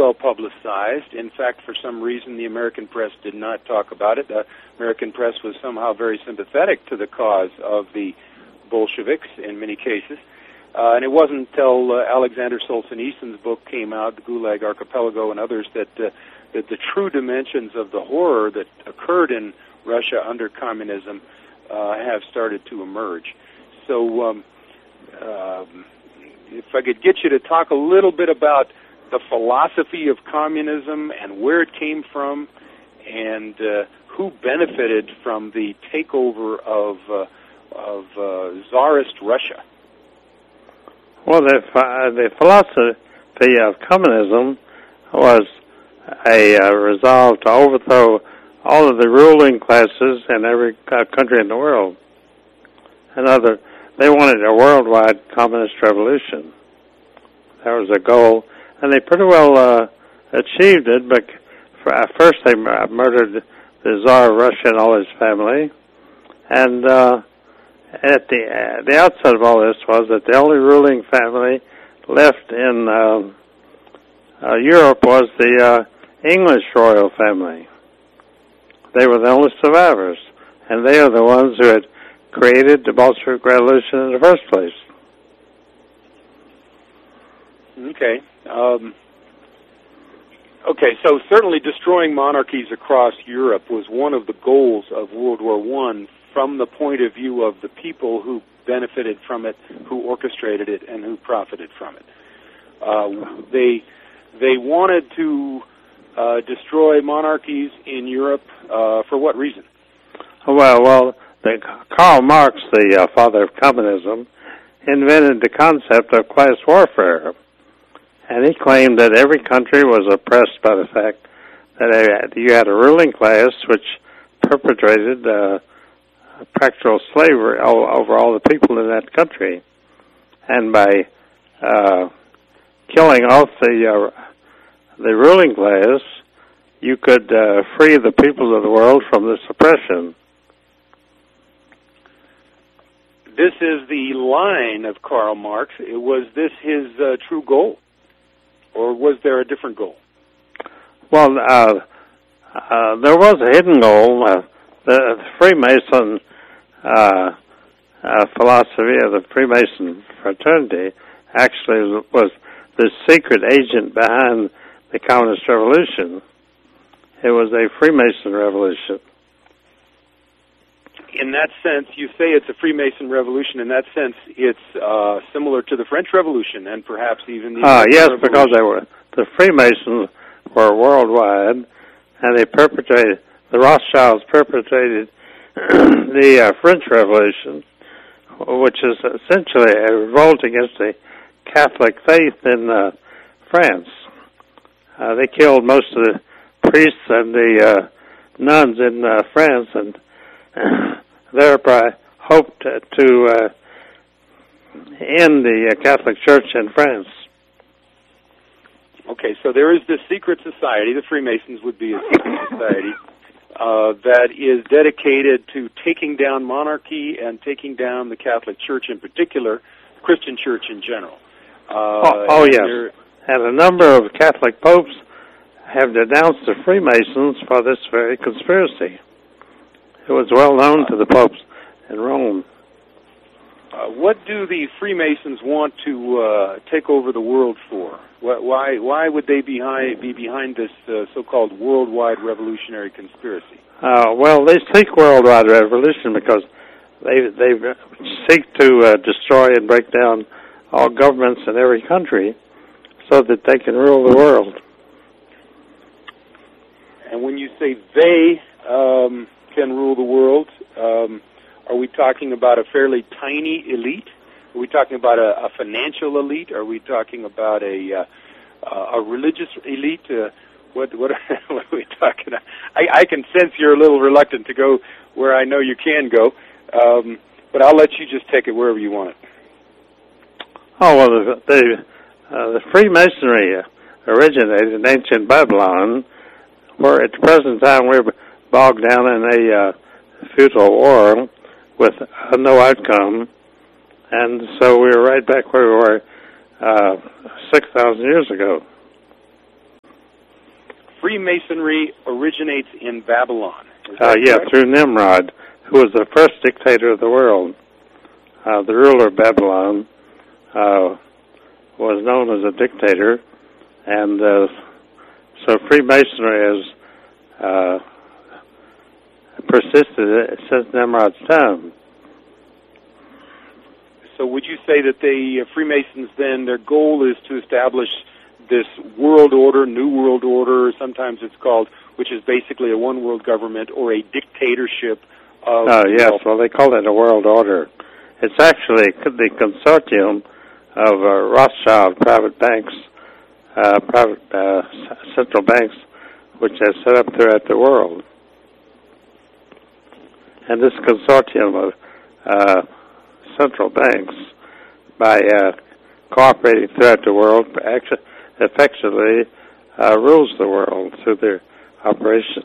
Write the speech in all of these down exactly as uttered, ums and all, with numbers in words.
well publicized. In fact, for some reason, the American press did not talk about it. The American press was somehow very sympathetic to the cause of the Bolsheviks in many cases. Uh, and it wasn't until uh, Alexander Solzhenitsyn's book came out, The Gulag Archipelago and others, that, uh, that the true dimensions of the horror that occurred in Russia under communism uh, have started to emerge. So um, um, if I could get you to talk a little bit about the philosophy of communism and where it came from and uh, who benefited from the takeover of, uh, of uh, Tsarist Russia. Well, the, uh, the philosophy of communism was a uh, resolve to overthrow all of the ruling classes in every uh, country in the world. Another, they wanted a worldwide communist revolution. That was a goal, and they pretty well uh, achieved it. But for, uh, first, they mur- murdered the Tsar of Russia and all his family, and uh, at the uh, the outset of all this was that the only ruling family left in uh, uh, Europe was the uh, English royal family. They were the only survivors, and they are the ones who had created the Bolshevik Revolution in the first place. Okay. Um, okay, so certainly destroying monarchies across Europe was one of the goals of World War One from the point of view of the people who benefited from it, who orchestrated it, and who profited from it. Uh, they they wanted to uh, destroy monarchies in Europe uh, for what reason? Well, well, the, Karl Marx, the uh, father of communism, invented the concept of class warfare, and he claimed that every country was oppressed by the fact that you had a ruling class which perpetrated uh, practical slavery over all the people in that country, and by uh, killing off the uh, the ruling class, you could uh, free the people of the world from this oppression. This is the line of Karl Marx. Was this his uh, true goal, or was there a different goal? Well, uh, uh, there was a hidden goal. Uh, the Freemason uh, uh, philosophy of the Freemason fraternity actually was the secret agent behind the Communist Revolution. It was a Freemason revolution. In that sense, you say it's a Freemason revolution. In that sense, it's uh, similar to the French Revolution and perhaps even the Ah, American yes, Revolution. because they were the Freemasons were worldwide, and they perpetrated the Rothschilds perpetrated the uh, French Revolution, which is essentially a revolt against the Catholic faith in uh, France. Uh, they killed most of the priests and the uh, nuns in uh, France, and thereby hoped to uh, end the uh, Catholic Church in France. Okay, so there is this secret society, the Freemasons would be a secret society, uh, that is dedicated to taking down monarchy and taking down the Catholic Church in particular, Christian Church in general. Uh, oh, oh and yes. And a number of Catholic popes have denounced the Freemasons for this very conspiracy. It was well known to the popes in Rome. Uh, what do the Freemasons want to uh, take over the world for? Why why would they be behind, be behind this uh, so-called worldwide revolutionary conspiracy? Uh, well, they seek worldwide revolution because they they seek to uh, destroy and break down all governments in every country so that they can rule the world. And when you say they um, can rule the world, um, are we talking about a fairly tiny elite? Are we talking about a, a financial elite? Are we talking about a uh, a religious elite? Uh, what what what are we talking about? I, I can sense you're a little reluctant to go where I know you can go, um, but I'll let you just take it wherever you want it. Oh well, the the, uh, the Freemasonry originated in ancient Babylon, where at the present time we're bogged down in a uh, futile war with uh, no outcome. And so we were right back where we were uh, six thousand years ago. Freemasonry originates in Babylon. Uh, yeah, correct? through Nimrod, who was the first dictator of the world. Uh, the ruler of Babylon uh, was known as a dictator, and uh, so Freemasonry has uh, persisted since Nimrod's time. So would you say that the uh, Freemasons then, their goal is to establish this world order, new world order, sometimes it's called, which is basically a one world government or a dictatorship of... Oh, yes, well, they call it a world order. It's actually the consortium of uh, Rothschild private banks, uh, private uh, central banks, which are set up throughout the world. And this consortium of uh, central banks, by uh, cooperating throughout the world, actually effectively uh, rules the world through their operations.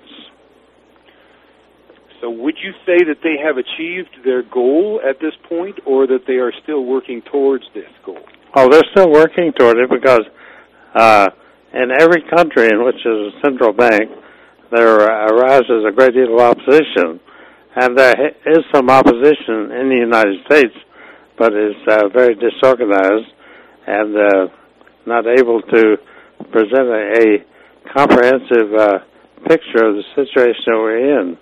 So would you say that they have achieved their goal at this point, or that they are still working towards this goal? Oh, they're still working toward it, because uh, in every country in which there's a central bank, there arises a great deal of opposition. And there is some opposition in the United States, but it's uh, very disorganized and uh, not able to present a, a comprehensive uh, picture of the situation that we're in.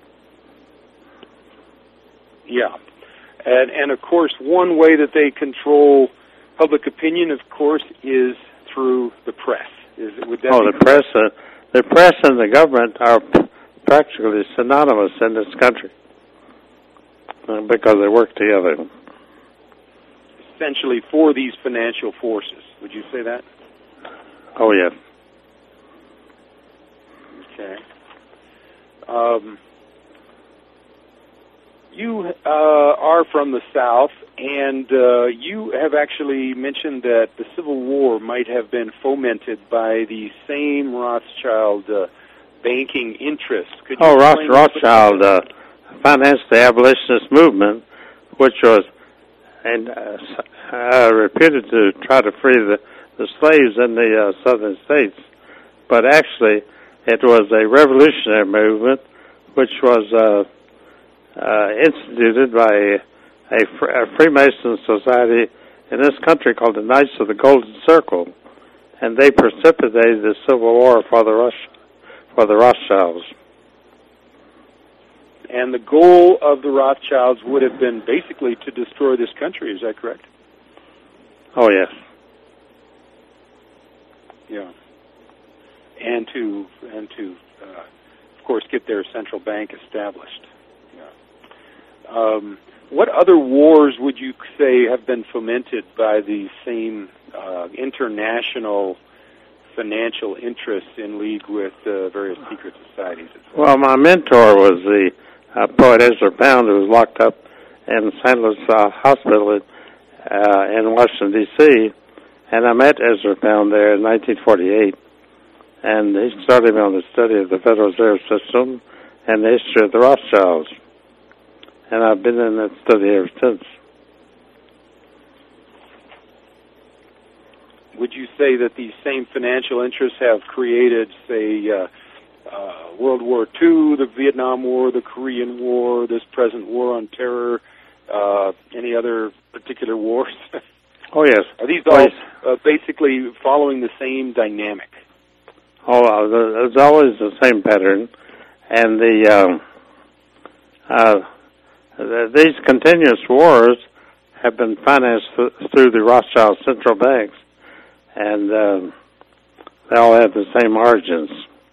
Yeah. And, and, of course, one way that they control public opinion, of course, is through the press. Is it, would that oh, the press, uh, the press and the government are practically synonymous in this country uh, because they work together. Essentially for these financial forces. Would you say that? Oh, yes. Okay. Um, you uh, are from the South, and uh, you have actually mentioned that the Civil War might have been fomented by the same Rothschild uh, banking interests. Could you oh, Roth, explain Rothschild uh, financed the abolitionist movement, which was and uh, uh, reputed to try to free the, the slaves in the uh, southern states. But actually, it was a revolutionary movement which was uh, uh, instituted by a, a Freemason society in this country called the Knights of the Golden Circle, and they precipitated the Civil War for the Rush, for the Rothschilds. And the goal of the Rothschilds would have been basically to destroy this country. Is that correct? Oh, yes. Yeah. And to, and to uh, of course, get their central bank established. Yeah. Um, what other wars would you say have been fomented by the same uh, international financial interests in league with uh, various secret societies? Well, my mentor was the uh, poet Ezra Pound, who was locked up in Saint Louis uh, Hospital in, uh, in Washington, D C, and I met Ezra Pound there in nineteen forty-eight, and he started me on the study of the Federal Reserve System and the history of the Rothschilds, and I've been in that study ever since. Would you say that these same financial interests have created, say, uh, uh, World War Two, the Vietnam War, the Korean War, this present war on terror, uh, any other particular wars? Oh, yes. Are these all uh, basically following the same dynamic? Oh, uh, there's always the same pattern, and the, um, uh, the these continuous wars have been financed th- through the Rothschild central banks, and um, they all have the same origins.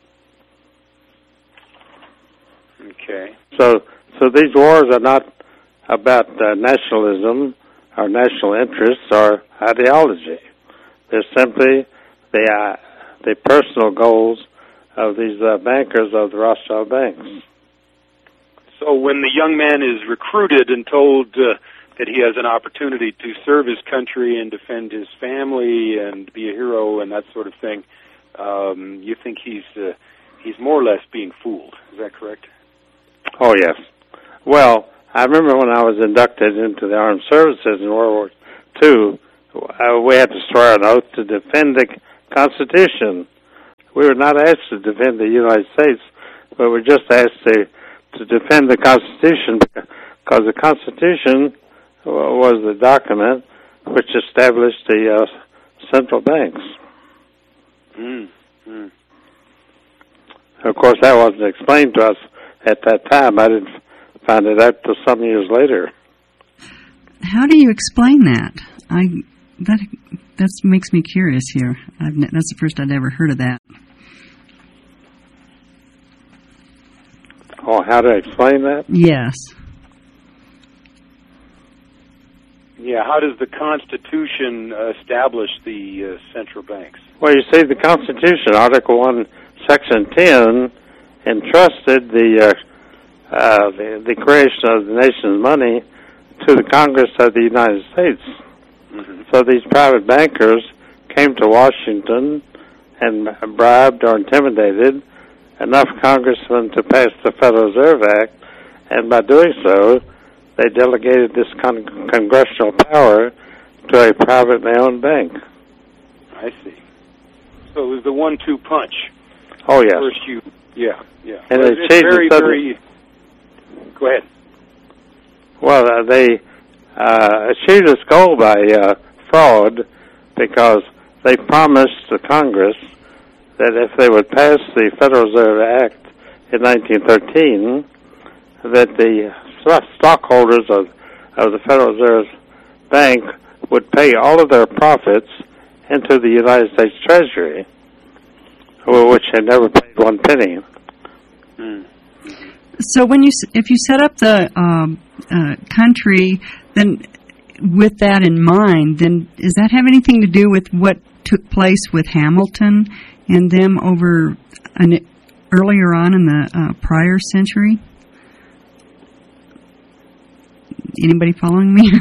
Okay. So, so these wars are not about uh, nationalism or national interests or ideology. They're simply the uh, the personal goals of these uh, bankers of the Rothschild banks. So when the young man is recruited and told uh, that he has an opportunity to serve his country and defend his family and be a hero and that sort of thing, um, you think he's uh, he's more or less being fooled. Is that correct? Oh, yes. Well, I remember when I was inducted into the armed services in World War Two, uh, we had to swear an oath to defend the Constitution, we were not asked to defend the United States, but we're just asked to, to defend the Constitution, because the Constitution was the document which established the uh, central banks. Mm. Mm. Of course, that wasn't explained to us at that time. I didn't find it out till some years later. How do you explain that? I that that makes me curious here. I've, that's the first I'd ever heard of that. Oh, how to explain that? Yes. Yeah, how does the Constitution uh, establish the uh, central banks? Well, you see, the Constitution, Article one, Section ten, entrusted the, uh, uh, the the creation of the nation's money to the Congress of the United States. Mm-hmm. So these private bankers came to Washington and bribed or intimidated enough congressmen to pass the Federal Reserve Act, and by doing so, they delegated this con- congressional power to a privately owned bank. I see. So it was the one two punch. Oh, yes. First you, yeah, yeah. And well, it it's very, very... Go ahead. Well, uh, they uh, achieved this goal by uh, fraud because they promised the Congress that if they would pass the Federal Reserve Act in nineteen thirteen, that the stockholders of, of the Federal Reserve Bank would pay all of their profits into the United States Treasury, which had never paid one penny. Mm. So when you, if you set up the um, uh, country, then with that in mind, then does that have anything to do with what took place with Hamilton and them over an, earlier on in the uh, prior century? Anybody following me?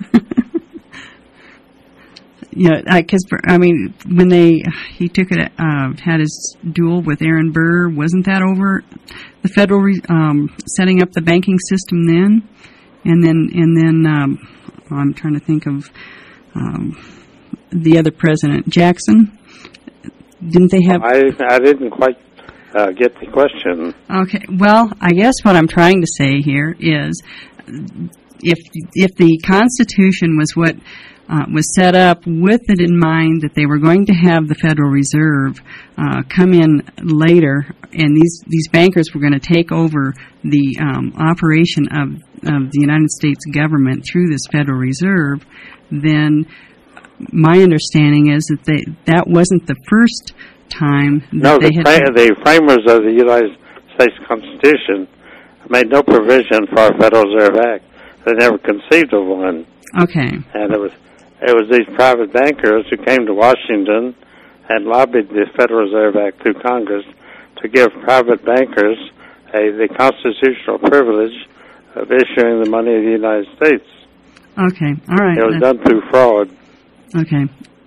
Yeah, because I, I mean, when they he took it, uh, had his duel with Aaron Burr, wasn't that over the federal re, um, setting up the banking system then? And then, and then um, I'm trying to think of um, the other president, Jackson. Didn't they have? I I didn't quite uh, get the question. Okay, well, I guess what I'm trying to say here is, if if the Constitution was what uh, was set up with it in mind that they were going to have the Federal Reserve uh, come in later, and these these bankers were going to take over the um, operation of of the United States government through this Federal Reserve, then my understanding is that they that wasn't the first time that no, they the had... No, the framers of the United States Constitution made no provision for a Federal Reserve Act. They never conceived of one. Okay. And it was it was these private bankers who came to Washington and lobbied the Federal Reserve Act through Congress to give private bankers a, the constitutional privilege of issuing the money of the United States. Okay, all right. It was That's... done through fraud. Okay.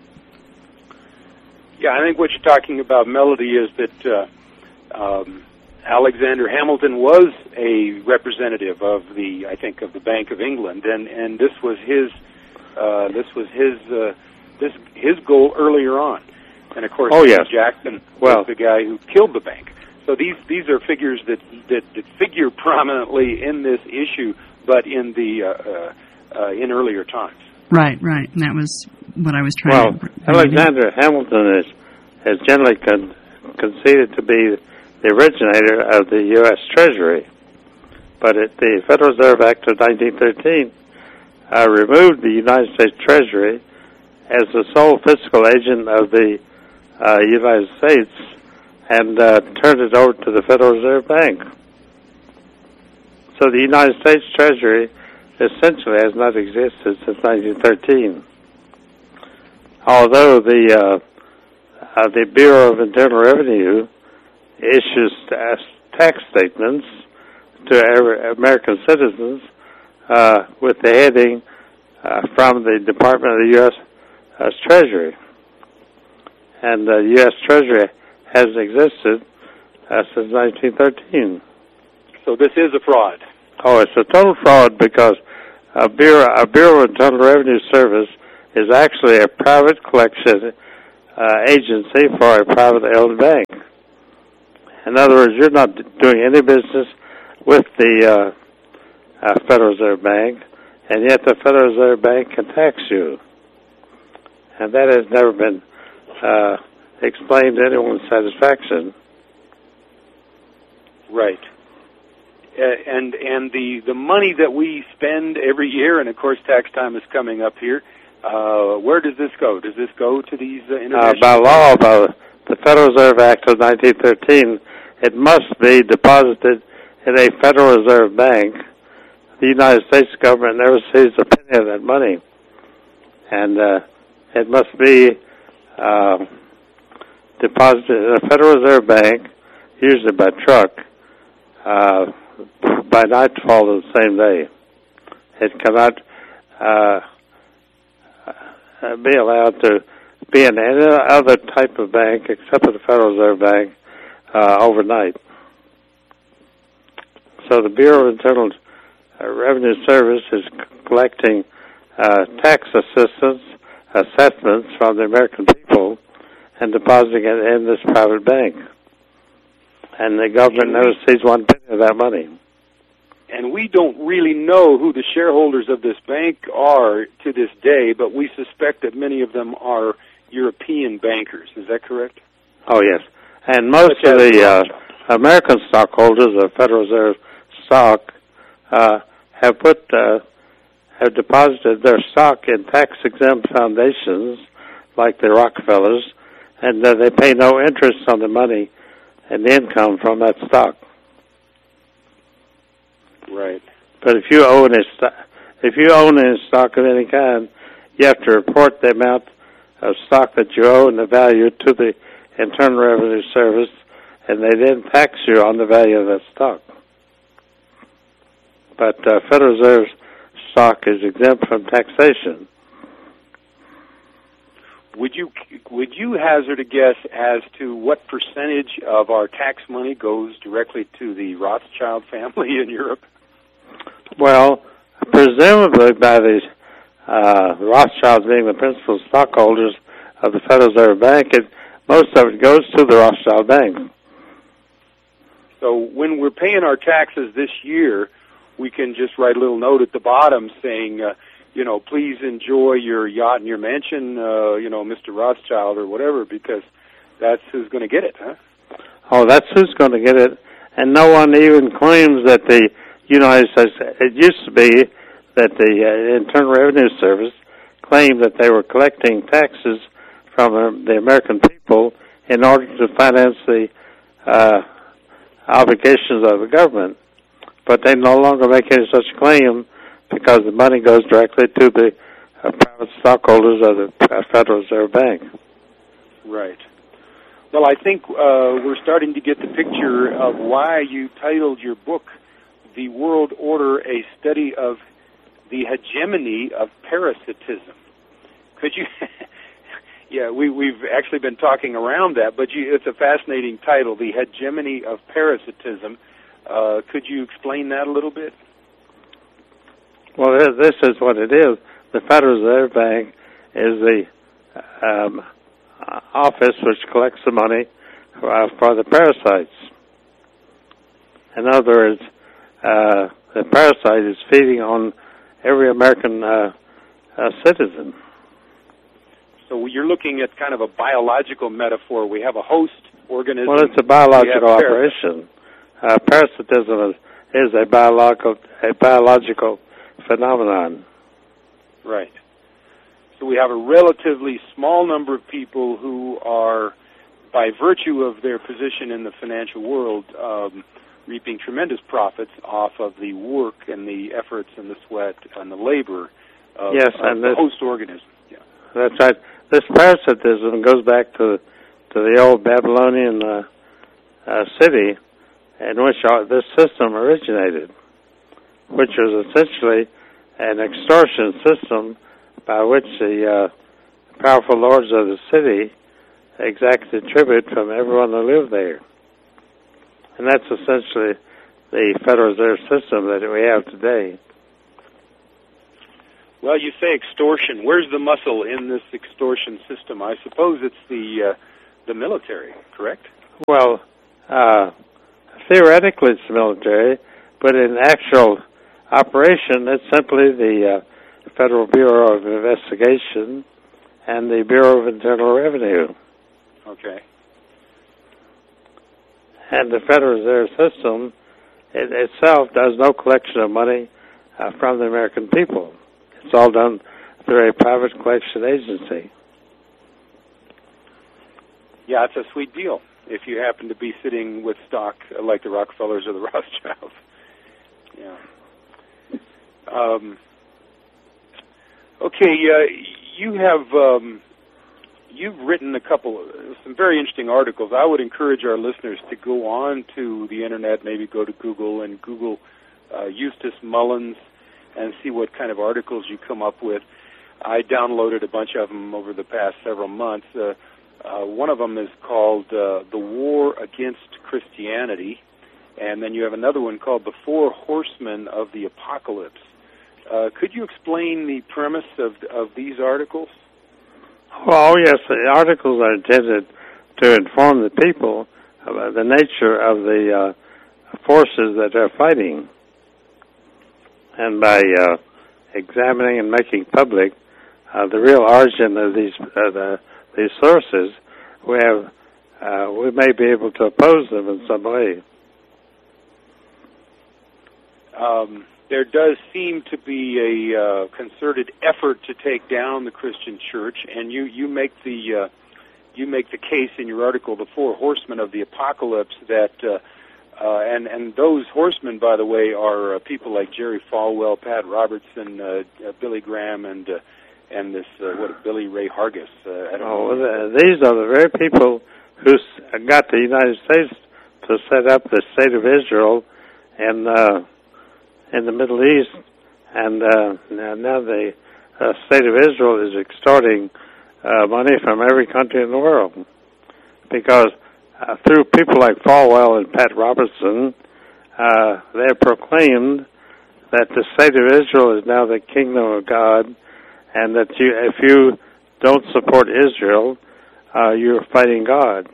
Yeah, I think what you're talking about, Melody, is that uh, um, Alexander Hamilton was a representative of the, I think, of the Bank of England, and, and this was his, uh, this was his, uh, this his goal earlier on, and of course, oh, yes. Jackson well, was the guy who killed the bank. So these these are figures that that, that figure prominently in this issue, but in the uh, uh, in earlier times. Right, right, and that was what I was trying well, to... Well, Alexander Hamilton is, is generally con- conceded to be the originator of the U S Treasury, but it, the Federal Reserve Act of nineteen thirteen uh, removed the United States Treasury as the sole fiscal agent of the uh, United States and uh, turned it over to the Federal Reserve Bank. So the United States Treasury essentially has not existed since nineteen thirteen. Although the uh, uh, the Bureau of Internal Revenue issues tax statements to every American citizens uh, with the heading uh, from the Department of the U S Uh, Treasury, and the U S Treasury hasn't existed uh, since nineteen thirteen. So this is a fraud. Oh, it's a total fraud because a Bureau, a Bureau of Internal Revenue Service is actually a private collection uh, agency for a privately owned bank. In other words, you're not doing any business with the uh, uh, Federal Reserve Bank, and yet the Federal Reserve Bank can tax you. And that has never been uh, explained to anyone's satisfaction. Right. Uh, and and the, the money that we spend every year, and of course tax time is coming up here, uh, where does this go? Does this go to these uh, international... Uh, by law, by the Federal Reserve Act of nineteen thirteen, it must be deposited in a Federal Reserve Bank. The United States government never sees a penny of that money. And uh, it must be uh, deposited in a Federal Reserve Bank, usually by truck, uh, by nightfall of the same day. It cannot uh, be allowed to be in any other type of bank except for the Federal Reserve Bank uh, overnight. So the Bureau of Internal Revenue Service is collecting uh, tax assistance, assessments from the American people and depositing it in this private bank. And the government never sees one penny of that money. And we don't really know who the shareholders of this bank are to this day, but we suspect that many of them are European bankers. Is that correct? Oh, yes. And most Such of the uh, American stockholders of Federal Reserve stock uh, have put uh, have deposited their stock in tax-exempt foundations like the Rockefellers, and uh, they pay no interest on the money and the income from that stock. Right. But if you own a st- if you own any stock of any kind, you have to report the amount of stock that you owe and the value to the Internal Revenue Service, and they then tax you on the value of that stock. But uh, Federal Reserve stock is exempt from taxation. Would you would you hazard a guess as to what percentage of our tax money goes directly to the Rothschild family in Europe? Well, presumably by the uh, Rothschilds being the principal stockholders of the Federal Reserve Bank, it, most of it goes to the Rothschild Bank. So when we're paying our taxes this year, we can just write a little note at the bottom saying, uh, you know, please enjoy your yacht and your mansion, uh, you know, Mister Rothschild or whatever, because that's who's going to get it, huh? Oh, that's who's going to get it. And no one even claims that the United States, it used to be that the uh, Internal Revenue Service claimed that they were collecting taxes from uh, the American people in order to finance the uh, obligations of the government. But they no longer make any such claim because the money goes directly to the uh, private stockholders of the uh, Federal Reserve Bank. Right. Well, I think uh, we're starting to get the picture of why you titled your book, The World Order, A Study of the Hegemony of Parasitism. Could you... yeah, we, we've actually been talking around that, but you, it's a fascinating title, The Hegemony of Parasitism. Uh, could you explain that a little bit? Well, this is what it is. The Federal Reserve Bank is the um, office which collects the money for, for the parasites. In other words, uh, the parasite is feeding on every American uh, uh, citizen. So you're looking at kind of a biological metaphor. We have a host organism. Well, it's a biological operation. Uh, parasitism is, is a biological a biological phenomenon. Right. So we have a relatively small number of people who are, by virtue of their position in the financial world, um, reaping tremendous profits off of the work and the efforts and the sweat and the labor of, yes, of and the this, host organism. Yeah. That's right. This parasitism goes back to to the old Babylonian uh, uh, city in which our, this system originated, which was essentially an extortion system by which the uh, powerful lords of the city exacted tribute from everyone who lived there. And that's essentially the Federal Reserve System that we have today. Well, you say extortion. Where's the muscle in this extortion system? I suppose it's the uh, the military, correct? Well, uh, theoretically it's military, but in actual operation, it's simply the uh, Federal Bureau of Investigation and the Bureau of Internal Revenue. Okay. And the Federal Reserve System it itself does no collection of money uh, from the American people. It's all done through a private collection agency. Yeah, it's a sweet deal if you happen to be sitting with stock like the Rockefellers or the Rothschilds. Yeah. Um, okay, uh, you have um, you've written a couple, some very interesting articles. I would encourage our listeners to go on to the internet, maybe go to Google and Google uh, Eustace Mullins and see what kind of articles you come up with. I downloaded a bunch of them over the past several months. Uh, uh, one of them is called uh, The War Against Christianity, and then you have another one called The Four Horsemen of the Apocalypse. Uh, could you explain the premise of of these articles? Well, yes, the articles are intended to inform the people about the nature of the uh, forces that they're fighting. And by uh, examining and making public uh, the real origin of these uh, the, these sources, we have uh, we may be able to oppose them in some way. Um, there does seem to be a uh, concerted effort to take down the Christian church, and you, you make the uh, you make the case in your article, The Four Horsemen of the Apocalypse, that uh, uh, and and those horsemen, by the way, are uh, people like Jerry Falwell, Pat Robertson, uh, uh, Billy Graham, and uh, and this uh, what Billy Ray Hargis. Uh, I don't oh, know. Well, the, these are the very people who s- got the United States to set up the state of Israel, and. Uh, in the Middle East, and uh, now the uh, state of Israel is extorting uh, money from every country in the world, because uh, through people like Falwell and Pat Robertson, uh, they have proclaimed that the state of Israel is now the kingdom of God, and that you, if you don't support Israel, uh, you're fighting God.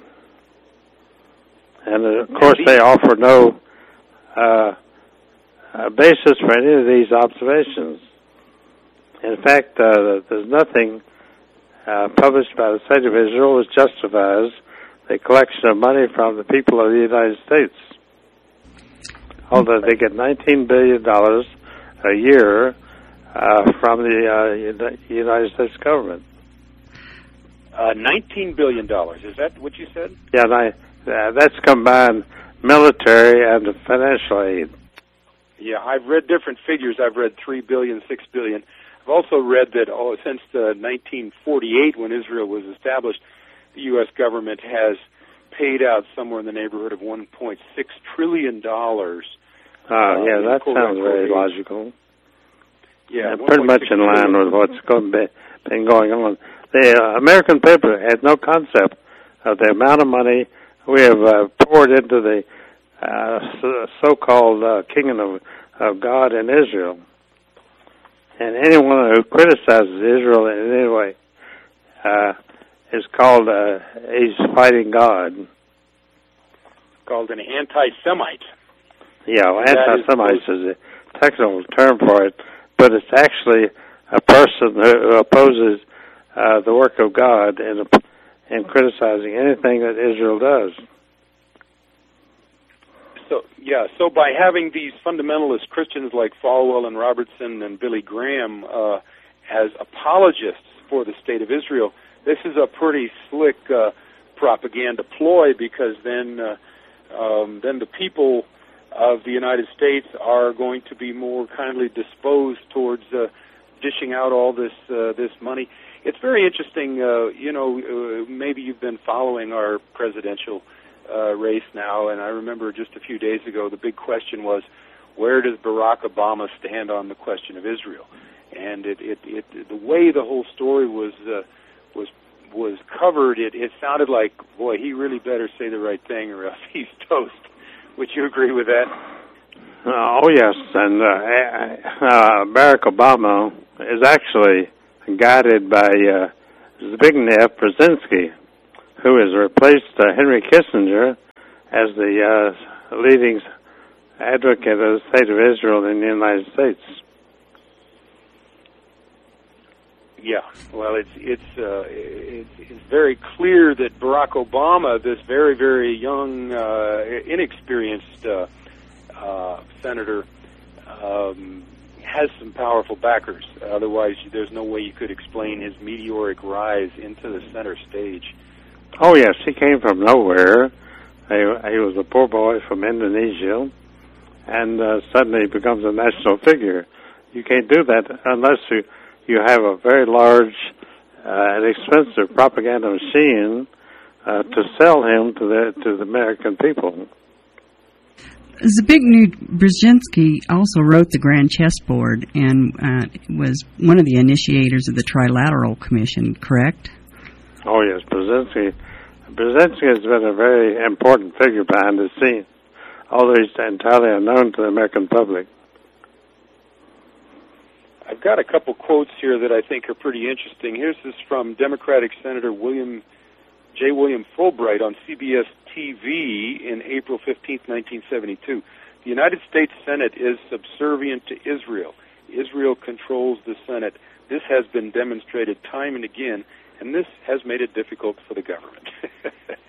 And uh, of course, they offer no Uh, Uh, basis for any of these observations. In fact, uh, there's nothing uh, published by the State of Israel which justifies the collection of money from the people of the United States. Although they get nineteen billion dollars a year uh, from the uh, United States government. Uh, nineteen billion dollars, is that what you said? Yeah, and I, uh, that's combined military and financial aid. Yeah, I've read different figures. I've read three billion dollars, six billion dollars. I've also read that oh, since uh, nineteen forty-eight, when Israel was established, the U S government has paid out somewhere in the neighborhood of one point six trillion dollars. Oh, uh, yeah, that sounds very logical. Yeah, yeah pretty much in line with what's going be, been going on. The uh, American people had no concept of the amount of money we have uh, poured into the Uh, so-called uh, kingdom of, of God in Israel. And anyone who criticizes Israel in any way uh, is called, uh, he's fighting God. Called an anti-Semite. Yeah, well, anti-Semite is a technical term for it, but it's actually a person who opposes uh, the work of God in, in criticizing anything that Israel does. So, yeah, so by having these fundamentalist Christians like Falwell and Robertson and Billy Graham uh, as apologists for the State of Israel, this is a pretty slick uh, propaganda ploy, because then uh, um, then the people of the United States are going to be more kindly disposed towards uh, dishing out all this uh, this money. It's very interesting. Uh, you know, uh, maybe you've been following our presidential Uh, race now, and I remember just a few days ago the big question was, where does Barack Obama stand on the question of Israel? And it, it, it the way the whole story was uh, was was covered, it, it sounded like, boy, he really better say the right thing or else he's toast. Would you agree with that? Uh, oh yes, and uh, uh, Barack Obama is actually guided by uh, Zbigniew Brzezinski, who has replaced uh, Henry Kissinger as the uh, leading advocate of the state of Israel in the United States. Yeah, well, it's it's uh, it's, it's very clear that Barack Obama, this very very young, uh, inexperienced uh, uh, senator, um, has some powerful backers. Otherwise, there's no way you could explain his meteoric rise into the center stage. Oh yes, he came from nowhere. He, he was a poor boy from Indonesia, and uh, suddenly becomes a national figure. You can't do that unless you you have a very large uh, and expensive propaganda machine uh, to sell him to the to the American people. Zbigniew Brzezinski also wrote the Grand Chessboard and uh, was one of the initiators of the Trilateral Commission, correct? Oh yes, Brzezinski. Brzezinski has been a very important figure behind the scenes, although he's entirely unknown to the American public. I've got a couple quotes here that I think are pretty interesting. Here's this from Democratic Senator William J. William Fulbright on C B S T V in April fifteenth, nineteen seventy-two. The United States Senate is subservient to Israel. Israel controls the Senate. This has been demonstrated time and again, and this has made it difficult for the government. uh,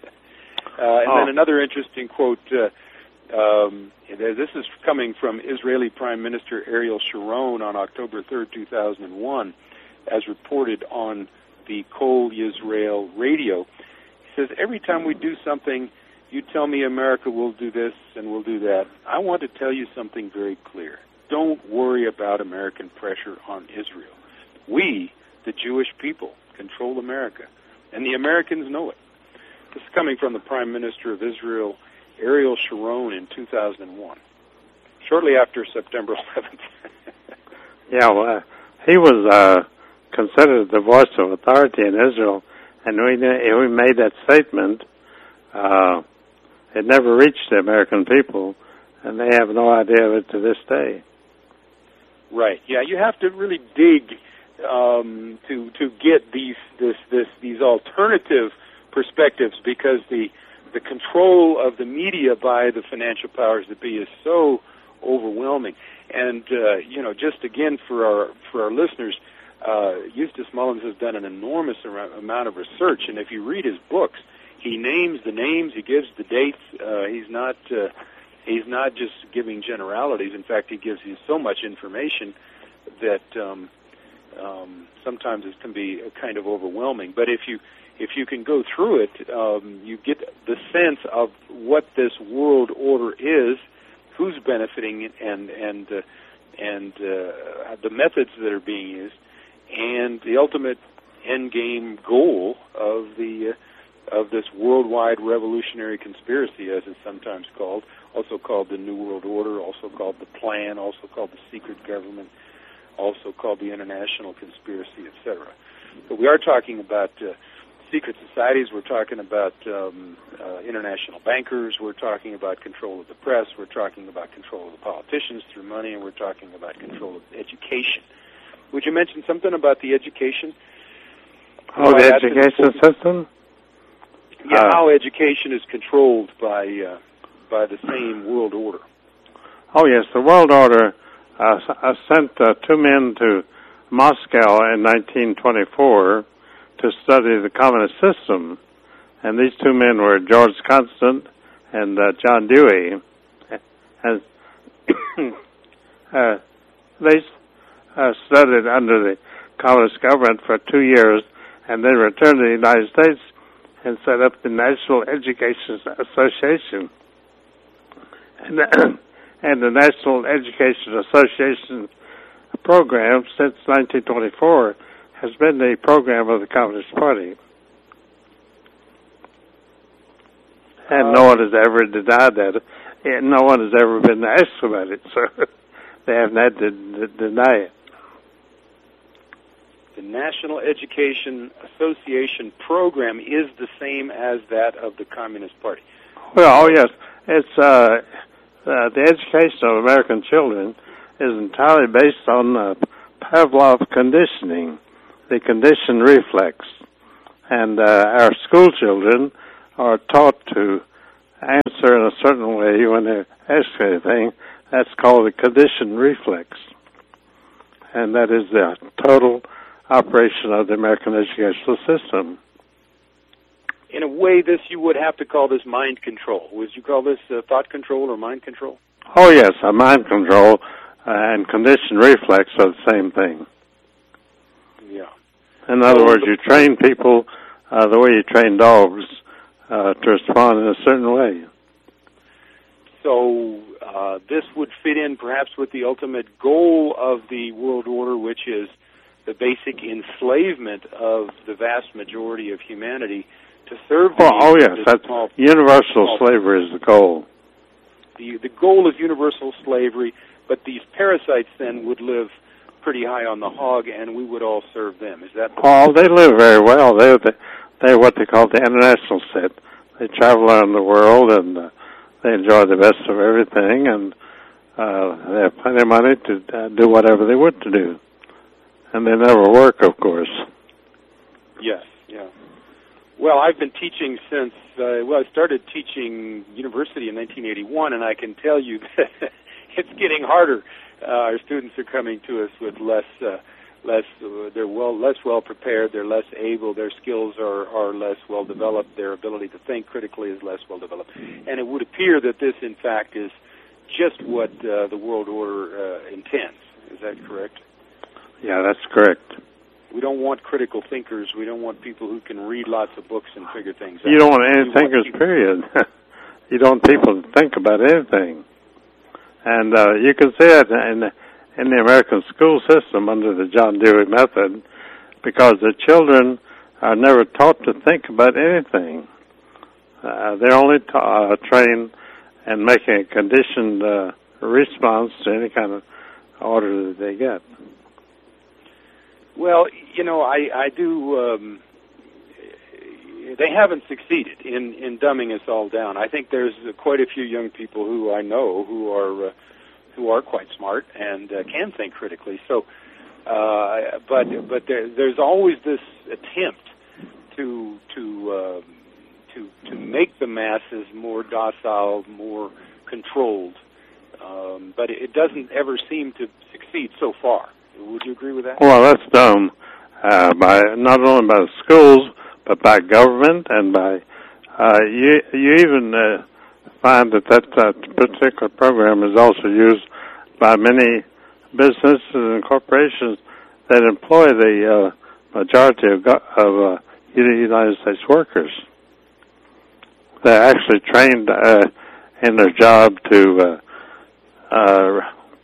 and oh. then another interesting quote, uh, um, this is coming from Israeli Prime Minister Ariel Sharon on October third, two thousand one, as reported on the Kol Yisrael radio. He says, every time we do something, you tell me America will do this and will do that. I want to tell you something very clear. Don't worry about American pressure on Israel. We, the Jewish people, control America, and the Americans know it. This is coming from the Prime Minister of Israel, Ariel Sharon, in two thousand one, shortly after September eleventh. yeah, well, uh, he was uh, considered the voice of authority in Israel, and when we made that statement, uh, it never reached the American people, and they have no idea of it to this day. Right. Yeah, you have to really dig um, to to get these this this these alternative perspectives, because the the control of the media by the financial powers that be is so overwhelming. And uh, you know, just again for our for our listeners, uh, Eustace Mullins has done an enormous amount of research, and if you read his books, he names the names, he gives the dates. Uh, he's not uh, he's not just giving generalities. In fact, he gives you so much information that um, um, sometimes it can be kind of overwhelming. But if you if you can go through it, um, you get the sense of what this world order is, who's benefiting, and and uh, and uh, the methods that are being used, and the ultimate end game goal of the uh, of this worldwide revolutionary conspiracy, as it's sometimes called, also called the New World Order, also called the Plan, also called the secret government, also called the international conspiracy, et cetera. But we are talking about uh, secret societies, we're talking about um, uh, international bankers, we're talking about control of the press, we're talking about control of the politicians through money, and we're talking about control of education. Would you mention something about the education? Oh, the education system? Yeah, uh, how education is controlled by uh, by the same world order. Oh, yes, the world order uh, uh, sent uh, two men to Moscow in nineteen twenty-four to study the communist system, and these two men were George Constant and uh, John Dewey. And uh, they uh, studied under the communist government for two years, and then returned to the United States and set up the National Education Association. And, and the National Education Association program since nineteen twenty-four has been the program of the Communist Party. And uh, no one has ever denied that. And no one has ever been asked about it, so they haven't had to d- deny it. The National Education Association program is the same as that of the Communist Party. Well, oh yes, it's uh, uh, the education of American children is entirely based on uh, Pavlov conditioning, the conditioned reflex, and uh, our school children are taught to answer in a certain way when they ask anything. That's called a conditioned reflex. And that is the total operation of the American educational system. In a way, this you would have to call this mind control. Would you call this uh, thought control or mind control? Oh, yes, a mind control uh, and conditioned reflex are the same thing. Yeah. In other words, you train people uh, the way you train dogs uh, to respond in a certain way. So uh, this would fit in perhaps with the ultimate goal of the world order, which is the basic enslavement of the vast majority of humanity to serve the Oh, oh yes, that's small, universal small, slavery is the goal. The, the goal is universal slavery, but these parasites then would live pretty high on the hog, and we would all serve them. Is that the Oh, they live very well. They're, the, they're what they call the international set. They travel around the world, and uh, they enjoy the best of everything, and uh, they have plenty of money to uh, do whatever they want to do. And they never work, of course. Yes, yeah. Well, I've been teaching since, uh, well, I started teaching university in nineteen eighty-one, and I can tell you that it's getting harder. Uh, our students are coming to us with less, uh, less, uh, they're well, less well prepared, they're less able, their skills are, are less well developed, their ability to think critically is less well developed. And it would appear that this, in fact, is just what uh, the world order uh, intends. Is that correct? Yeah, that's correct. We don't want critical thinkers. We don't want people who can read lots of books and figure things out. You don't want any we thinkers, want period. You don't want people to think about anything. And uh, you can see it in the, in the American school system under the John Dewey method, because the children are never taught to think about anything. Uh, they're only ta- uh, trained and making a conditioned uh, response to any kind of order that they get. Well, you know, I, I do, um, they haven't succeeded in, in dumbing us all down. I think there's uh, quite a few young people who I know who are, uh, who are quite smart and uh, can think critically. So, uh, but, but there, there's always this attempt to, to, uh, to, to make the masses more docile, more controlled. Um, but it doesn't ever seem to succeed so far. Would you agree with that? Well, that's done uh, by not only by the schools, but by government, and by uh, you. You even uh, find that that uh, particular program is also used by many businesses and corporations that employ the uh, majority of, go- of uh, United States workers. They're actually trained uh, in their job to uh, uh,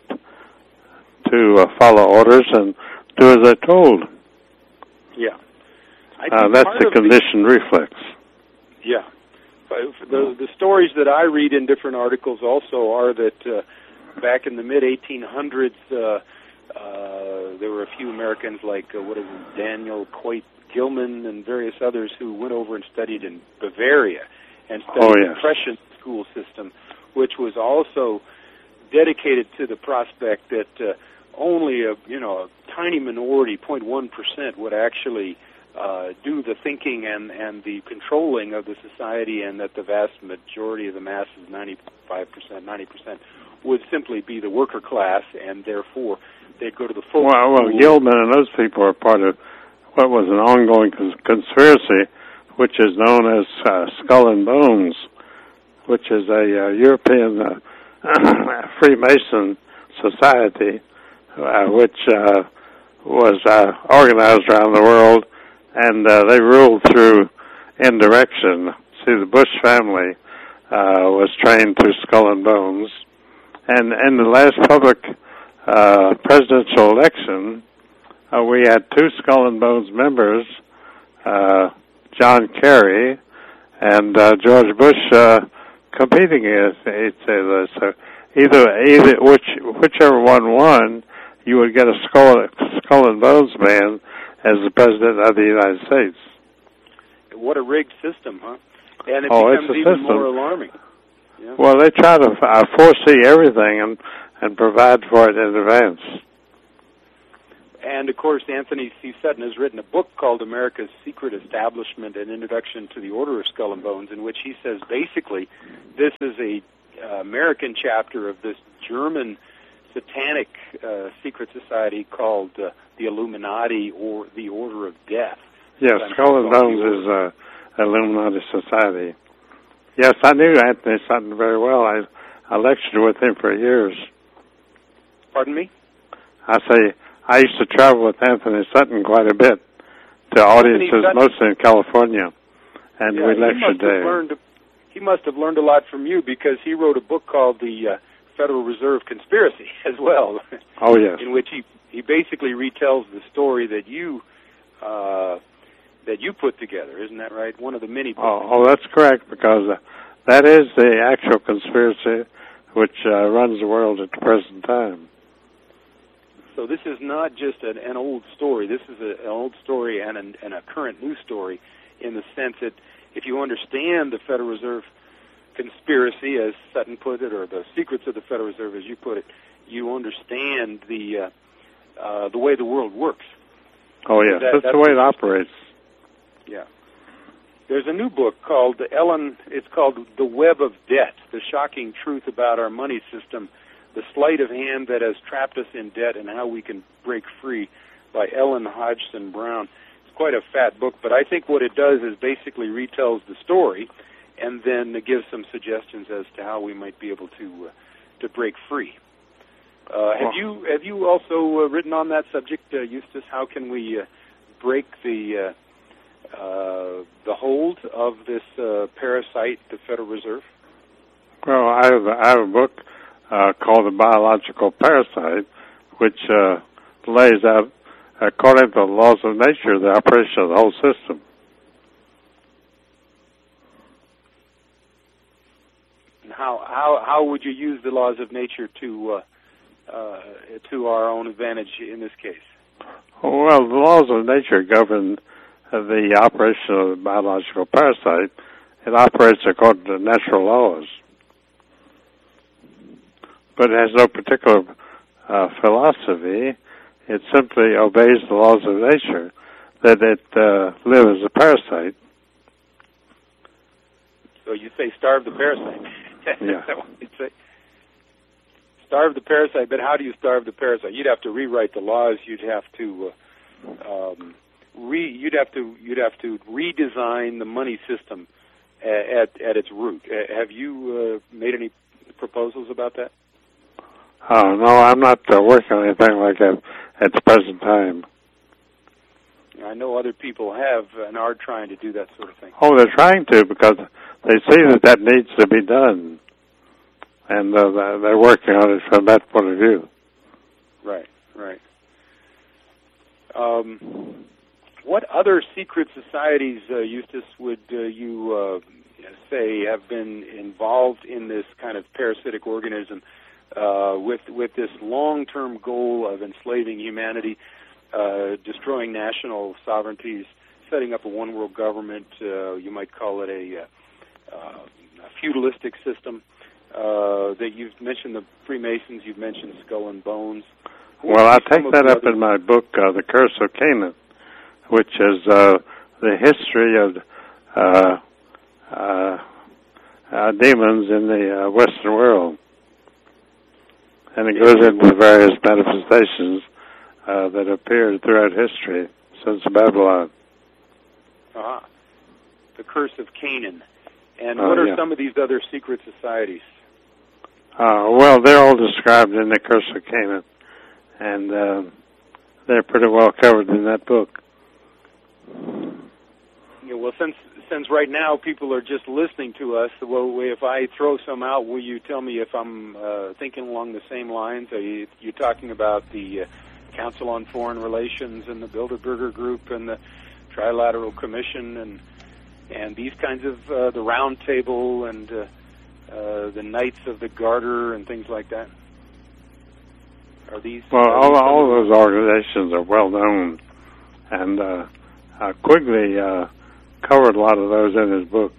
to uh, follow orders and do as they're told. Yeah. Uh, that's the conditioned the, reflex. Yeah. The, the stories that I read in different articles also are that uh, back in the mid eighteen hundreds, uh, uh, there were a few Americans like, uh, what is it, Daniel Coit Gilman and various others who went over and studied in Bavaria and studied oh, yes. the Prussian school system, which was also dedicated to the prospect that uh, only a you know a tiny minority, zero point one percent, would actually uh, do the thinking and, and the controlling of the society, and that the vast majority of the masses, ninety-five percent, ninety percent, would simply be the worker class, and therefore they'd go to the full. Well, well Gilman and those people are part of what was an ongoing cons- conspiracy, which is known as uh, Skull and Bones, which is a uh, European uh, Freemason society, uh, which uh, was uh, organized around the world, and uh, they ruled through indirection. See, the Bush family uh, was trained through Skull and Bones, and in the last public uh, presidential election, uh, we had two Skull and Bones members, uh, John Kerry and uh, George Bush, uh, competing against each other. So either, either which, whichever one won, you would get a skull, skull and bones man as the president of the United States. What a rigged system, huh? And it oh, becomes it's a even system. more alarming. Yeah. Well, they try to uh, foresee everything and, and provide for it in advance. And, of course, Anthony C. Sutton has written a book called America's Secret Establishment, an Introduction to the Order of Skull and Bones, in which he says basically this is a uh, American chapter of this German satanic uh, secret society called uh, the Illuminati, or the Order of Death. Yes, Skull and Bones is uh, Illuminati Society. Yes, I knew Anthony Sutton very well. I, I lectured with him for years. Pardon me? I say, I used to travel with Anthony Sutton quite a bit to audiences, mostly in California, and yeah, we lectured there. Learned, he must have learned a lot from you, because he wrote a book called The uh, Federal Reserve Conspiracy as well. Oh, yes. In which he, he basically retells the story that you uh, that you put together. Isn't that right? One of the many books. Oh, oh that's correct, because uh, that is the actual conspiracy which uh, runs the world at the present time. So this is not just an, an old story. This is a, an old story and, an, and a current news story, in the sense that if you understand the Federal Reserve conspiracy, as Sutton put it, or the secrets of the Federal Reserve, as you put it, you understand the uh, uh, the way the world works. Oh, yeah, that, that's, that's the way it operates. Yeah. There's a new book called Ellen. It's called The Web of Debt: The Shocking Truth About Our Money System, the Sleight of Hand That Has Trapped Us in Debt and How We Can Break Free, by Ellen Hodgson Brown. It's quite a fat book, but I think what it does is basically retells the story, and then it gives some suggestions as to how we might be able to uh, to break free. Uh, have you have you also uh, written on that subject, uh, Eustace? How can we uh, break the uh, uh, the hold of this uh, parasite, the Federal Reserve? Well, I have, I have a book uh, called The Biological Parasite, which uh, lays out, according to the laws of nature, the operation of the whole system. How how how would you use the laws of nature to uh, uh, to our own advantage in this case? Well, the laws of nature govern uh, the operation of the biological parasite. It operates according to natural laws, but it has no particular uh, philosophy. It simply obeys the laws of nature, that it uh, live as a parasite. So you say starve the parasite. Yeah. You'd say starve the parasite, but how do you starve the parasite? You'd have to rewrite the laws. You'd have to uh, um, re. You'd have to. You'd have to redesign the money system at at its root. Uh, have you uh, made any proposals about that? Oh no, I'm not uh, working on anything like that at the present time. I know other people have and are trying to do that sort of thing. Oh, they're trying to, because they see that that needs to be done, and uh, they're working on it from that point of view. Right, right. Um, what other secret societies, uh, Eustace, would uh, you uh, say have been involved in this kind of parasitic organism uh, with with this long-term goal of enslaving humanity? Uh, destroying national sovereignties, setting up a one-world government, uh, you might call it a, uh, a feudalistic system. Uh, that you've mentioned the Freemasons, you've mentioned Skull and Bones. Well, I take that up in my book, uh, The Curse of Canaan, which is uh, the history of uh, uh, uh, demons in the uh, Western world. And it goes into various manifestations Uh, that appeared throughout history since Babylon. Uh-huh. The Curse of Canaan. And uh, what are yeah. some of these other secret societies? Uh, well, they're all described in The Curse of Canaan, and uh, they're pretty well covered in that book. Yeah, well, since since right now people are just listening to us, well, if I throw some out, will you tell me if I'm uh, thinking along the same lines? Are you you talking about the uh, Council on Foreign Relations and the Bilderberger Group and the Trilateral Commission and and these kinds of uh, the Round Table and uh, uh, the Knights of the Garter and things like that? Are these? Well, are all these all of those organizations are well known, and uh, uh, Quigley uh, covered a lot of those in his book.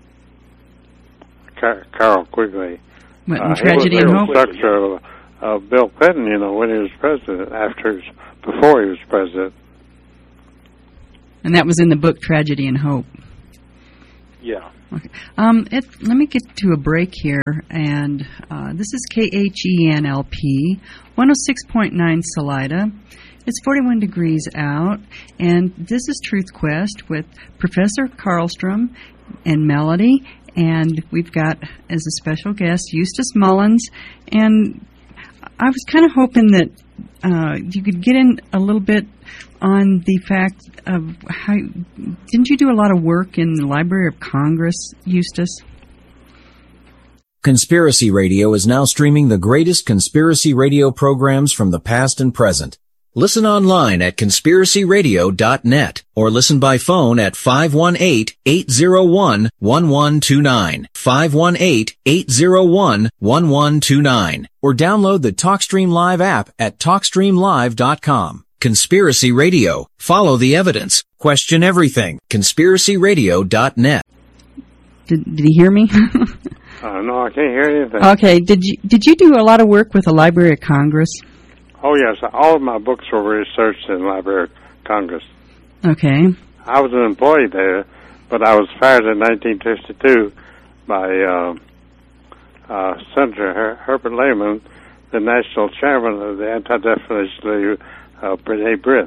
Car- Carroll Quigley. What, uh, Tragedy and Hope? Structure of, of Bill Clinton, you know, when he was president, after his before he was president. And that was in the book Tragedy and Hope. Yeah. Okay. Um, it, let me get to a break here, and uh, this is K H E N L P, one oh six point nine Salida. It's forty-one degrees out, and this is Truth Quest with Professor Karlstrom and Melody, and we've got as a special guest Eustace Mullins, and I was kind of hoping that uh, you could get in a little bit on the fact of how, didn't you do a lot of work in the Library of Congress, Eustace? Conspiracy Radio is now streaming the greatest conspiracy radio programs from the past and present. Listen online at conspiracy radio dot net or listen by phone at five one eight, eight oh one, one one two nine, five one eight, eight oh one, one one two nine, or download the TalkStream Live app at talk stream live dot com. Conspiracy Radio. Follow the evidence. Question everything. conspiracy radio dot net. Did, did he hear me? uh, no, I can't hear anything. Okay. Did you did you do a lot of work with the Library of Congress? Oh, yes. All of my books were researched in the Library of Congress. Okay. I was an employee there, but I was fired in nineteen fifty-two by uh, uh, Senator Her- Herbert Lehman, the national chairman of the Anti-Defamation League, uh, B'nai B'rith.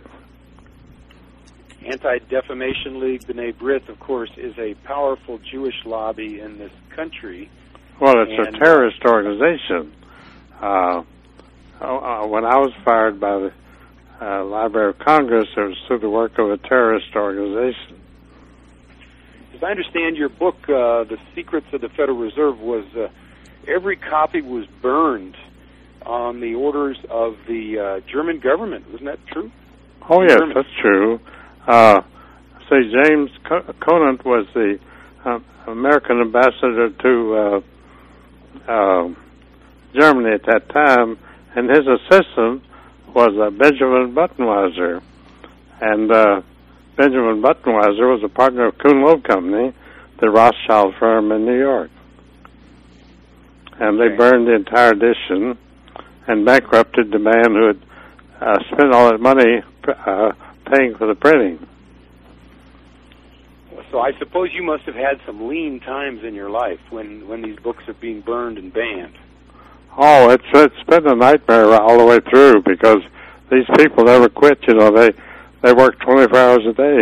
Anti-Defamation League, B'nai B'rith, of course, is a powerful Jewish lobby in this country. Well, it's and, a terrorist organization. Uh, uh, when I was fired by the uh, Library of Congress, it was through the work of a terrorist organization. As I understand your book, uh, The Secrets of the Federal Reserve, was uh, every copy was burned on the orders of the uh, German government. Wasn't that true? Oh, yes, German. That's true. Uh, say, James Conant was the uh, American ambassador to uh, uh, Germany at that time, and his assistant was uh, Benjamin Buttenweiser. And uh, Benjamin Buttenweiser was a partner of Kuhn Loeb Company, the Rothschild firm in New York. And they Okay. burned the entire edition and bankrupted the man who had uh, spent all that money uh, paying for the printing. So I suppose you must have had some lean times in your life when, when these books are being burned and banned. Oh, it's it's been a nightmare all the way through because these people never quit. You know, they they work twenty-four hours a day.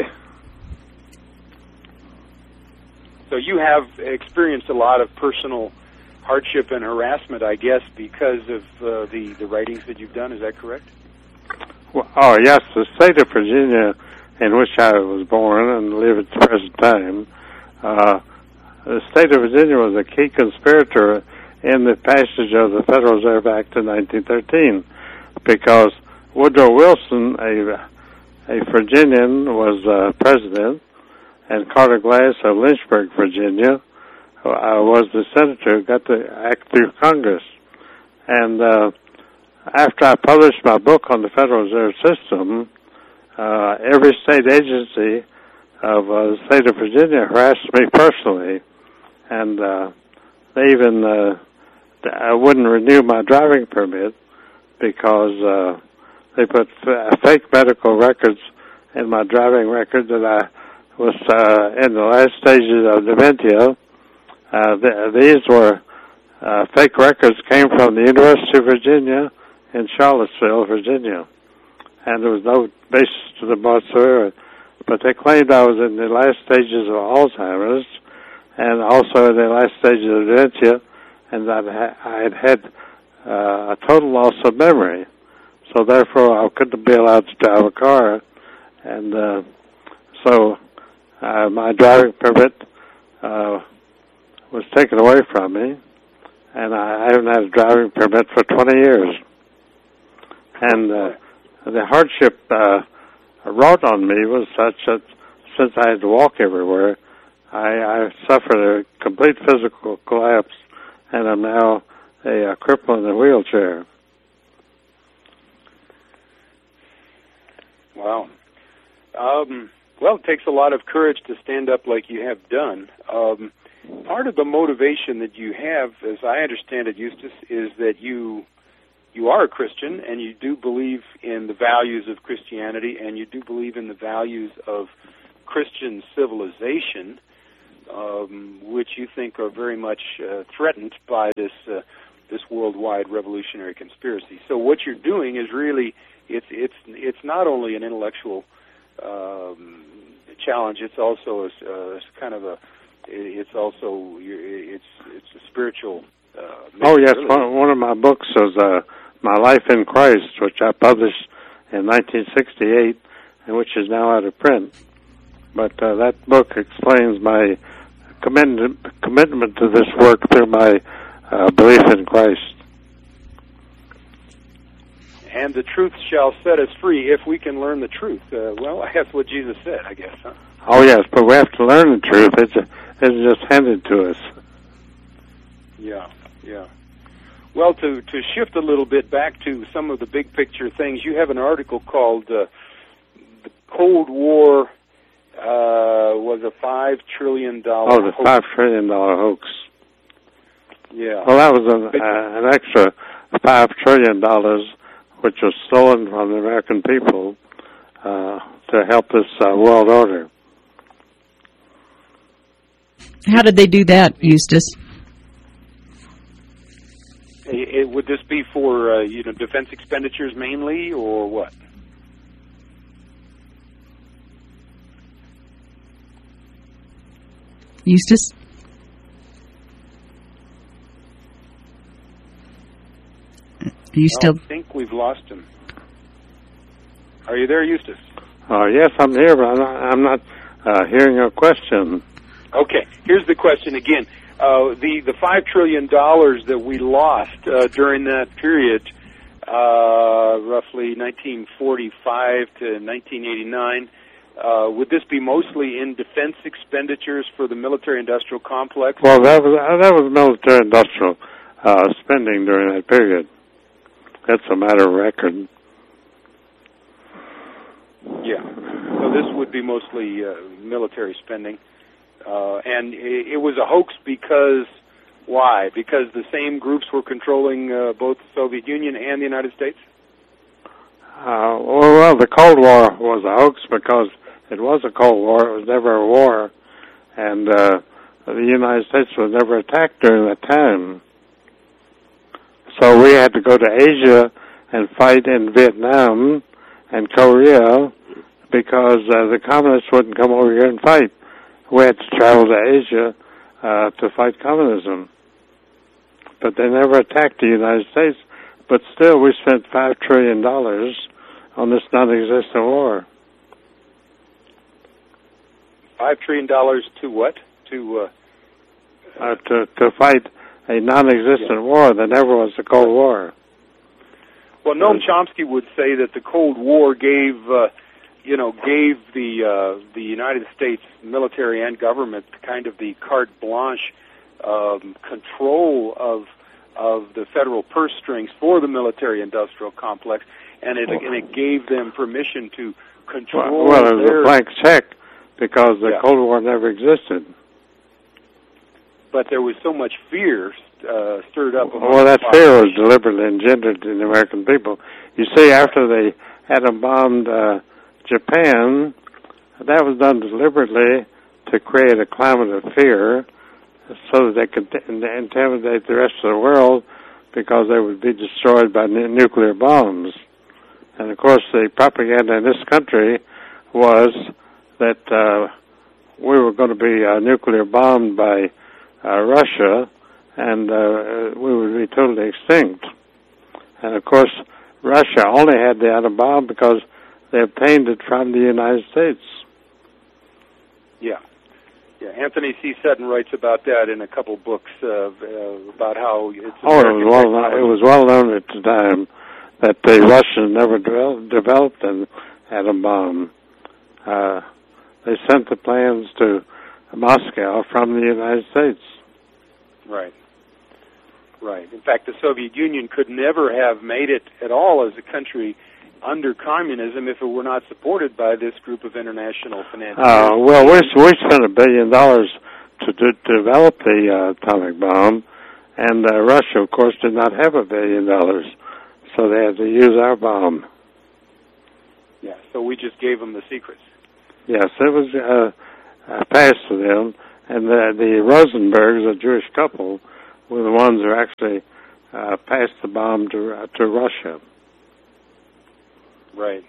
So you have experienced a lot of personal hardship and harassment, I guess, because of uh, the the writings that you've done. Is that correct? Well, oh, yes, the state of Virginia, in which I was born and live at the present time, uh, the state of Virginia was a key conspirator in the passage of the Federal Reserve Act of nineteen thirteen, because Woodrow Wilson, a a Virginian, was uh, president, and Carter Glass of Lynchburg, Virginia, uh, was the senator who got the act through Congress. And uh, after I published my book on the Federal Reserve System, uh, every state agency of uh, the state of Virginia harassed me personally, and uh, they even uh, I wouldn't renew my driving permit because uh, they put f- fake medical records in my driving record that I was uh, in the last stages of dementia. Uh, th- these were uh, fake records came from the University of Virginia in Charlottesville, Virginia, and there was no basis to them whatsoever. But they claimed I was in the last stages of Alzheimer's and also in the last stages of dementia, and that I had had uh, a total loss of memory. So therefore, I couldn't be allowed to drive a car, and uh, so uh, my driving permit uh, was taken away from me, and I haven't had a driving permit for twenty years. And uh, the hardship uh, wrought on me was such that since I had to walk everywhere, I, I suffered a complete physical collapse, and I'm now a, a cripple in a wheelchair. Wow. Um, well, it takes a lot of courage to stand up like you have done. Um, part of the motivation that you have, as I understand it, Eustace, is that you you are a Christian and you do believe in the values of Christianity and you do believe in the values of Christian civilization, um, which you think are very much uh, threatened by this uh, this worldwide revolutionary conspiracy. So what you're doing is really it's it's it's not only an intellectual um, challenge; it's also a, a kind of a it's also it's it's a spiritual. Uh, oh yes, really. one, one of my books is uh, My Life in Christ, which I published in nineteen sixty-eight, and which is now out of print. But uh, that book explains my commitment commitment to this work through my uh, belief in Christ. And the truth shall set us free if we can learn the truth. Uh, well, that's what Jesus said, I guess, huh? Oh yes, but we have to learn the truth. It's it's just handed to us. Yeah, yeah. Well, to, to shift a little bit back to some of the big picture things, you have an article called uh, The Cold War uh, was a five trillion dollars Oh, the hoax. five trillion dollars hoax. Yeah. Well, that was an, uh, an extra five trillion dollars, which was stolen from the American people uh, to help this uh, world order. How did they do that, Eustace? It, it, would this be for uh, you know defense expenditures mainly, or what? Eustace? Are you still? I think we've lost him. Are you there, Eustace? Uh, yes, I'm here, but I'm not, I'm not uh, hearing your question. Okay, here's the question again. Uh, the the five trillion dollars that we lost uh, during that period, uh, roughly nineteen forty-five to nineteen eighty-nine, uh, would this be mostly in defense expenditures for the military-industrial complex? Well, that was uh, that was military-industrial uh, spending during that period. That's a matter of record. Yeah. So this would be mostly uh, military spending. Uh, and it, it was a hoax because, why? Because the same groups were controlling uh, both the Soviet Union and the United States? Uh, well, well, the Cold War was a hoax because it was a Cold War. It was never a war. And uh, the United States was never attacked during that time. So we had to go to Asia and fight in Vietnam and Korea because uh, the communists wouldn't come over here and fight. We had to travel to Asia uh, to fight communism. But they never attacked the United States. But still, we spent five trillion dollars on this non-existent war. Five trillion dollars to what? To uh, Uh, to, to fight a non-existent yeah. war that never was a Cold War. Well, Noam Chomsky would say that the Cold War gave, uh, you know, gave the uh, the United States military and government kind of the carte blanche um, control of of the federal purse strings for the military-industrial complex, and it and it gave them permission to control. Well, it was their, a blank check because the yeah. Cold War never existed. But there was so much fear uh, stirred up. Well, that fear was deliberately engendered in the American people. You see, after they atom bombed uh, Japan, that was done deliberately to create a climate of fear so that they could intimidate the rest of the world because they would be destroyed by n- nuclear bombs. And, of course, the propaganda in this country was that uh, we were going to be uh, nuclear bombed by Uh, Russia, and uh, we would be totally extinct. And of course, Russia only had the atom bomb because they obtained it from the United States. Yeah, yeah. Anthony C. Sutton writes about that in a couple books uh, uh, about how it's. Oh, it was well known, it was well known at the time that the Russians never developed, developed an atom bomb. Uh, they sent the plans to Moscow from the United States. Right. Right. In fact, the Soviet Union could never have made it at all as a country under communism if it were not supported by this group of international financiers. Uh, well, we, we spent a billion dollars to, to develop the uh, atomic bomb, and uh, Russia, of course, did not have a billion dollars. so they had to use our bomb. Yeah, so we just gave them the secrets. Yes, it was uh, uh, passed to them, and the, the Rosenbergs, a Jewish couple, were the ones who actually uh, passed the bomb to uh, to Russia. Right.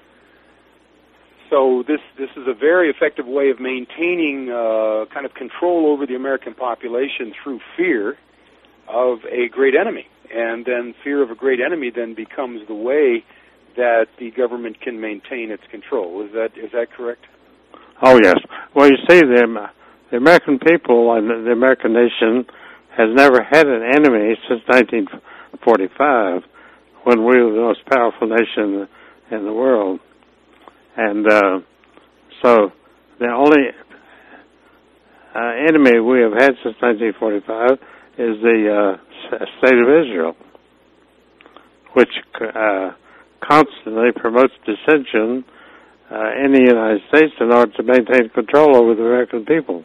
So this this is a very effective way of maintaining uh, kind of control over the American population through fear of a great enemy, and then fear of a great enemy then becomes the way that the government can maintain its control. Is that is that correct? Oh yes. Well, you see, the the American people and the American nation has never had an enemy since nineteen forty-five, when we were the most powerful nation in the world. And uh, so the only uh, enemy we have had since nineteen forty-five is the uh, State of Israel, which uh, constantly promotes dissension uh, in the United States in order to maintain control over the American people.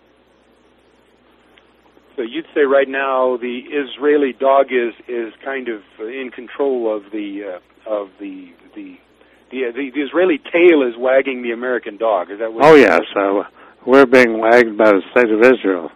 So you'd say right now the Israeli dog is is kind of in control of the uh, of the the, the the the Israeli tail is wagging the American dog. Is that what? Oh yes, uh, we're being wagged by the State of Israel.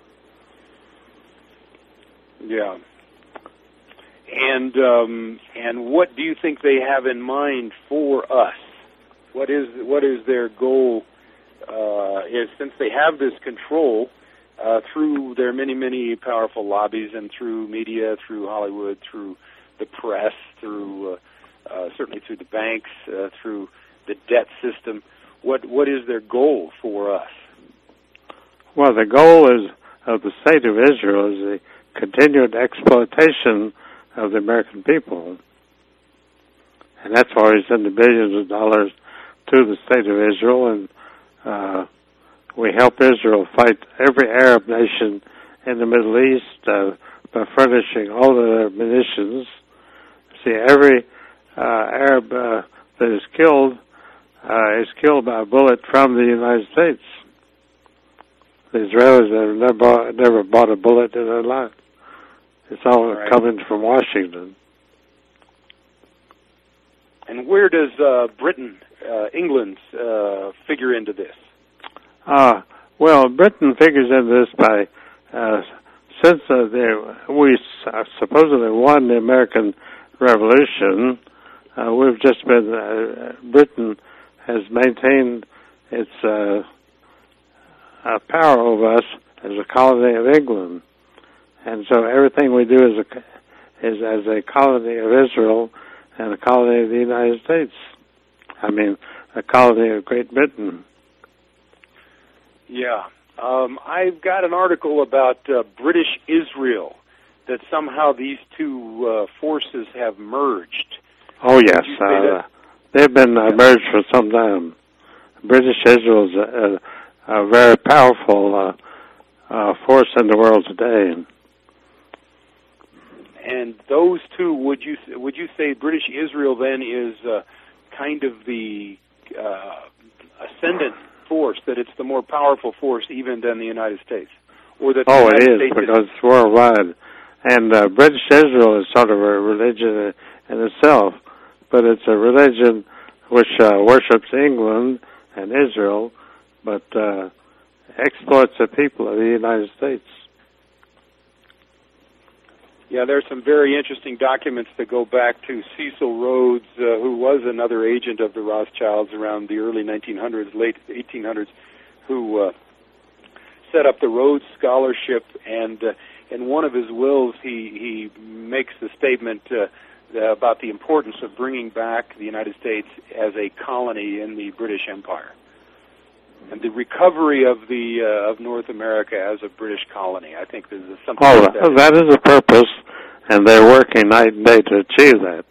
Yeah. And um, and what do you think they have in mind for us? What is what is their goal? Uh, is since they have this control uh, through their many many powerful lobbies and through media, through Hollywood, through the press, through uh, uh, certainly through the banks, uh, through the debt system. What what is their goal for us? Well, the goal is of the State of Israel is the continued exploitation of the American people, and that's why we send the billions of dollars to the State of Israel, and uh, we help Israel fight every Arab nation in the Middle East uh, by furnishing all of their munitions. See, every uh, Arab uh, that is killed uh, is killed by a bullet from the United States. The Israelis have never bought, never bought a bullet in their life. It's all right. Coming from Washington. And where does uh, Britain, uh, England, uh, figure into this? Uh, well, Britain figures into this by, uh, since uh, they, we uh, supposedly won the American Revolution, uh, we've just been, uh, Britain has maintained its uh, uh, power over us as a colony of England. And so everything we do is, a, is as a colony of Israel and a colony of the United States. I mean, a colony of Great Britain. Yeah. Um, I've got an article about uh, British Israel, that somehow these two uh, forces have merged. Oh, yes. Uh, they've been uh, merged for some time. British Israel is a, a, a very powerful uh, uh, force in the world today. And those two, would you would you say British Israel then is uh, kind of the uh, ascendant force, that it's the more powerful force even than the United States? Or that oh, it is, States because is... it's worldwide. And uh, British Israel is sort of a religion in itself, but it's a religion which uh, worships England and Israel, but uh, exploits the people of the United States. Yeah, there's some very interesting documents that go back to Cecil Rhodes, uh, who was another agent of the Rothschilds around the early nineteen hundreds, late eighteen hundreds, who uh, set up the Rhodes Scholarship, and uh, in one of his wills he, he makes the statement uh, about the importance of bringing back the United States as a colony in the British Empire, and the recovery of the uh, of North America as a British colony. I think there's something oh, like that. that is a purpose, and they're working night and day to achieve that.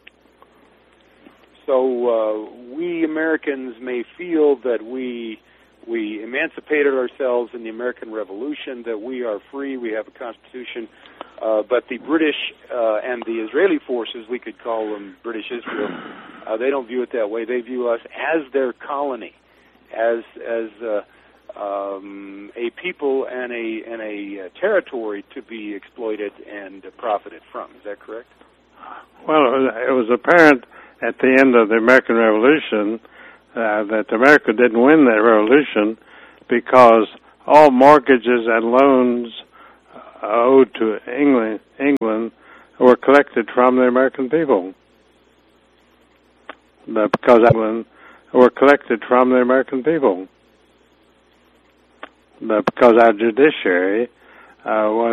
So uh, we Americans may feel that we we emancipated ourselves in the American Revolution, that we are free, we have a constitution, uh, but the British uh, and the Israeli forces, we could call them British Israel, uh, they don't view it that way. They view us as their colony, as as uh, um, a people and a and a territory to be exploited and profited from. Is that correct? Well, it was, it was apparent at the end of the American Revolution uh, that America didn't win that revolution because all mortgages and loans owed to England, England were collected from the American people. But because England were collected from the American people. But because our judiciary uh, was